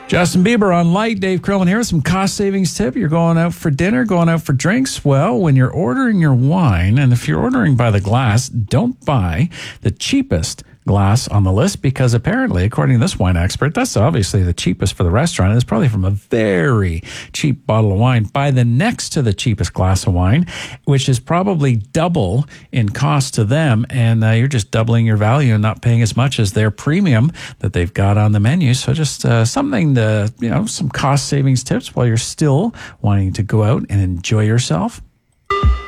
Justin Bieber on Light. Dave Crowman here with some cost savings tip. You're going out for dinner, going out for drinks. Well, when you're ordering your wine, and if you're ordering by the glass, don't buy the cheapest glass on the list, because apparently, according to this wine expert, that's obviously the cheapest for the restaurant. It's probably from a very cheap bottle of wine. Buy the next to the cheapest glass of wine, which is probably double in cost to them, and you're just doubling your value and not paying as much as their premium that they've got on the menu. So just something to, some cost savings tips while you're still wanting to go out and enjoy yourself.